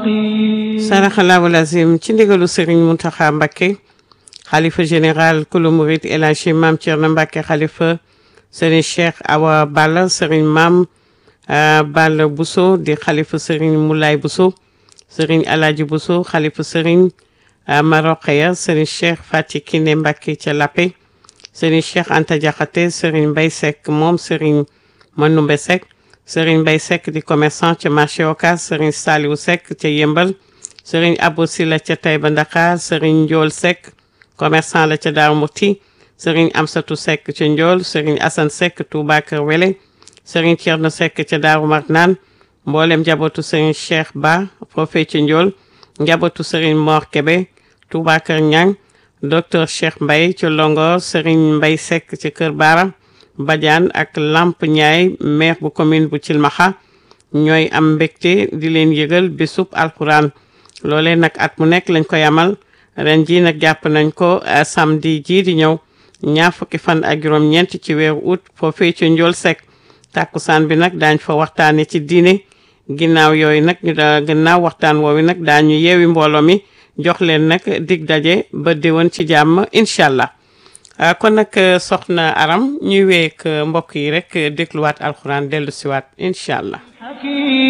saraxalaahu lazim ci ndigalu Serigne Mountakha Mbacké xalifa général kulu murid El Hadji Mame Thierno Mbacké xalifa Serigne Cheikh Awa Balla Serigne Mame Balla Bousso di xalifa Serigne Moulay Bousso Serigne Alhaji Bousso xalifa Serigne Marokhaya Serigne Cheikh Fati Kiné Mbacké ca Lappé Serigne Cheikh Anta Diakhaté Serigne Mbaye Seck moom Serigne Manoumbe Seck Serigne Mbaye Seck di commerçant ca marché Ocass Serigne Saliou Seck ca Yembal Serigne Abou Sila ca Taïba Dakar Serigne Ndiol Seck commerçant la ca Darou Mouhty Serigne Amsatou Seck ca Ndiol Serigne Assane Seck Touba Kër Wele Serigne Thierno Seck ca Darou Marnane mboolem njabootu Serigne Cheikh Ba foofee ca Ndiol njabootu Serigne Mor Kébé Touba Kër Ñang docteur Cheikh Mbaye ca Longor Serigne Mbaye Seck ca Kër Bara Badiane ak Lamp Ñaay maire bu commune bu Thilmakha ñooy am mbégte di leen yëgal bésub alquran loolee nag at mu nekk lañ koy amal ren ji nag jàpp nañ ko samedi ji di ñëw ñaar fukki fan ak juróom-ñeent ci weeru août foofee ci Ndiol Seck tàkkusaan bi nag daañ fa waxtaane ci diine ginnaaw yooyu nag ginnaaw waxtaan woowu nag daañu yeewi mbooloo mi jox leen nag dig daje ba déwén ci jàmm incha allah kon nag soxna Aram ñuy week mbokk yi rek dégluwaat alxuraan dellu siwaat incha allah